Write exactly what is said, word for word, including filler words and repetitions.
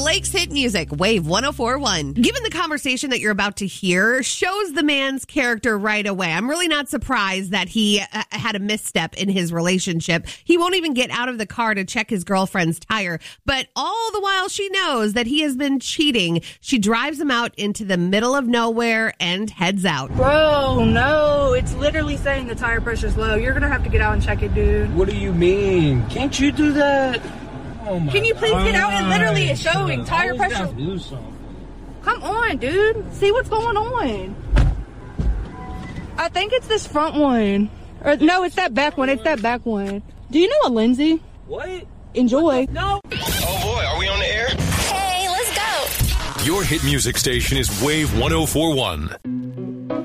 Blake's Hit Music, Wave one oh four point one. Given the conversation that you're about to hear shows the man's character right away. I'm really not surprised that he uh, had a misstep in his relationship. He won't even get out of the car to check his girlfriend's tire. But all the while she knows that he has been cheating, she drives him out into the middle of nowhere and heads out. Bro, no. It's literally saying the tire pressure's low. You're going to have to get out and check it, dude. What do you mean? Can't you do that? Oh my Can you please get out? It literally is showing God. tire Always pressure. gotta do something. Come on, dude. See what's going on. I think it's this front one. Or no, it's that back one. It's that back one. Do you know a Lindsay? What? Enjoy. No. Oh boy, are we on the air? Hey, let's go. Your hit music station is Wave one oh four point one.